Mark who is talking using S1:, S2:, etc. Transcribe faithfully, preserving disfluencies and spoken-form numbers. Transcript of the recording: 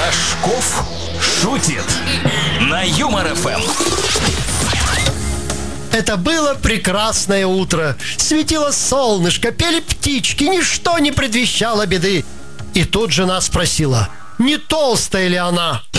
S1: Рожков шутит на Юмор эф эм.
S2: Это было прекрасное утро. Светило солнышко, пели птички, ничто не предвещало беды. И тут жена спросила: не толстая ли она?